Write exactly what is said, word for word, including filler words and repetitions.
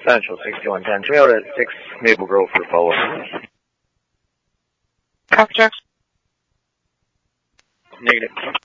Central sixty-one ten. Three out at six Maple Grove for follow-up. Copy, Jack. Negative.